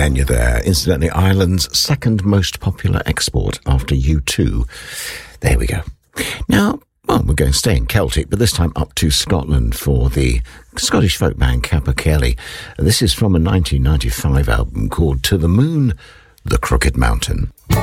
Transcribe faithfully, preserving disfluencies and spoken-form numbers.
Enya there. Incidentally, Ireland's second most popular export after U two. There we go. Now, well, we're going to stay in Celtic, but this time up to Scotland for the Scottish folk band Kappa Kelly. This is from a nineteen ninety-five album called To the Moon, The Crooked Mountain.